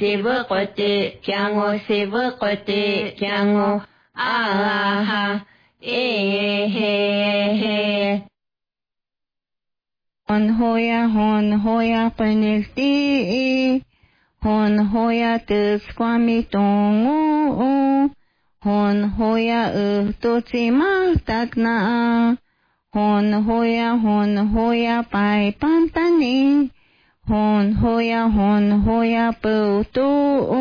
sivukote kiango sivukote kiango aha he hon hoya qenilti hon hoya tskwami tongu hon hoya tutsi takna hon hoya pai pantani hon hoya putu